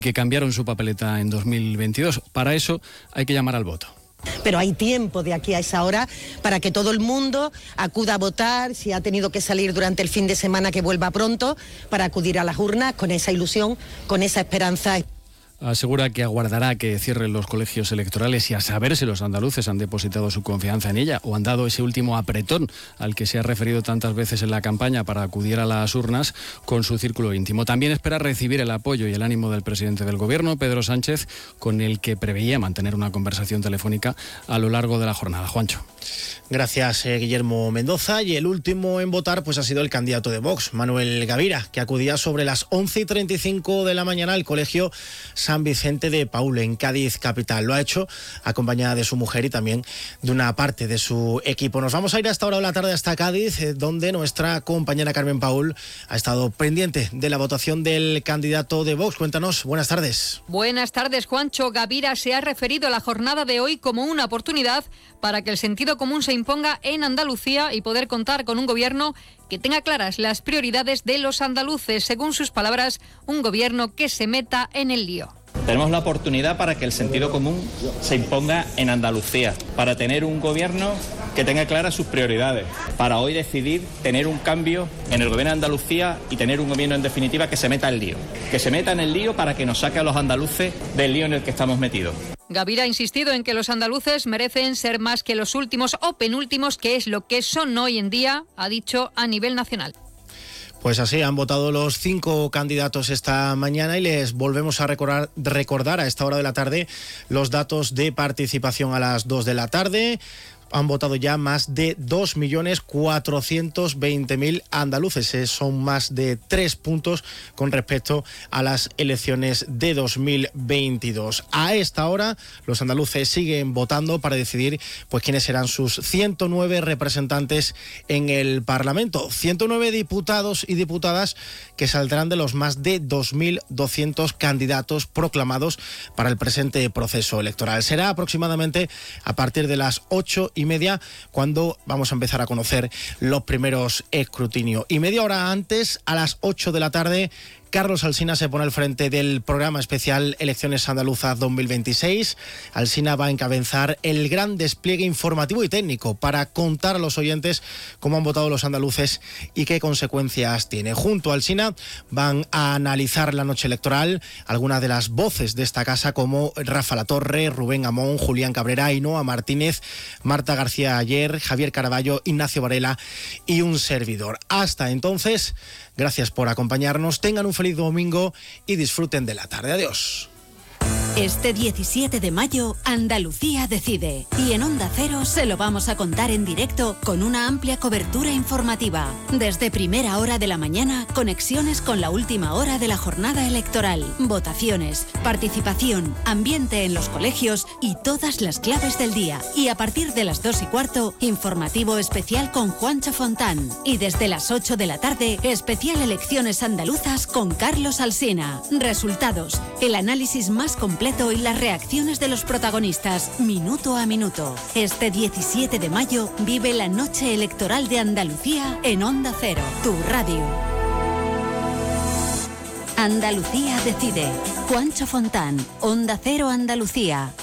que cambiaron su papeleta en 2022. Para eso hay que llamar al voto. Pero hay tiempo de aquí a esa hora para que todo el mundo acuda a votar, si ha tenido que salir durante el fin de semana que vuelva pronto, para acudir a las urnas con esa ilusión, con esa esperanza. Asegura que aguardará que cierren los colegios electorales y a saber si los andaluces han depositado su confianza en ella o han dado ese último apretón al que se ha referido tantas veces en la campaña para acudir a las urnas con su círculo íntimo. También espera recibir el apoyo y el ánimo del presidente del Gobierno, Pedro Sánchez, con el que preveía mantener una conversación telefónica a lo largo de la jornada. Juancho. Gracias, Guillermo Mendoza. Y el último en votar pues ha sido el candidato de Vox, Manuel Gavira, que acudía sobre las 11:35 de la mañana al colegio San Vicente de Paúl, en Cádiz capital. Lo ha hecho acompañada de su mujer y también de una parte de su equipo. Nos vamos a ir a esta hora de la tarde hasta Cádiz, donde nuestra compañera Carmen Paúl ha estado pendiente de la votación del candidato de Vox. Cuéntanos, buenas tardes. Buenas tardes, Juancho. Gavira se ha referido a la jornada de hoy como una oportunidad para que el sentido común se imponga en Andalucía y poder contar con un gobierno que tenga claras las prioridades de los andaluces. Según sus palabras, un gobierno que se meta en el lío. Tenemos la oportunidad para que el sentido común se imponga en Andalucía, para tener un gobierno que tenga claras sus prioridades, para hoy decidir tener un cambio en el gobierno de Andalucía y tener un gobierno en definitiva que se meta en el lío. Que se meta en el lío para que nos saque a los andaluces del lío en el que estamos metidos. Gavira ha insistido en que los andaluces merecen ser más que los últimos o penúltimos, que es lo que son hoy en día, ha dicho a nivel nacional. Pues así han votado los 5 candidatos esta mañana y les volvemos a recordar a esta hora de la tarde los datos de participación a las 2 de la tarde. Han votado ya más de 2.420.000 andaluces. Son más de 3 puntos con respecto a las elecciones de 2022. A esta hora, los andaluces siguen votando para decidir pues quiénes serán sus 109 representantes en el Parlamento. 109 diputados y diputadas que saldrán de los más de 2.200 candidatos proclamados para el presente proceso electoral. Será aproximadamente a partir de las 8:30 cuando vamos a empezar a conocer los primeros escrutinios. Y media hora antes, a las 8 de la tarde, Carlos Alsina se pone al frente del programa especial Elecciones Andaluzas 2026. Alsina va a encabezar el gran despliegue informativo y técnico para contar a los oyentes cómo han votado los andaluces y qué consecuencias tiene. Junto a Alsina van a analizar la noche electoral algunas de las voces de esta casa, como Rafa Latorre, Rubén Amón, Julián Cabrera, Ainhoa Martínez, Marta García Ayer, Javier Caraballo, Ignacio Varela y un servidor. Hasta entonces, gracias por acompañarnos, tengan un feliz domingo y disfruten de la tarde. Adiós. Este 17 de mayo, Andalucía decide. Y en Onda Cero se lo vamos a contar en directo con una amplia cobertura informativa. Desde primera hora de la mañana, conexiones con la última hora de la jornada electoral, votaciones, participación, ambiente en los colegios y todas las claves del día. Y a partir de las 2:15, informativo especial con Juancho Fontán. Y desde las 8 de la tarde, especial Elecciones Andaluzas con Carlos Alsina. Resultados, el análisis más completo y las reacciones de los protagonistas, minuto a minuto. Este 17 de mayo vive la noche electoral de Andalucía en Onda Cero, tu radio. Andalucía decide. Juancho Fontán, Onda Cero Andalucía.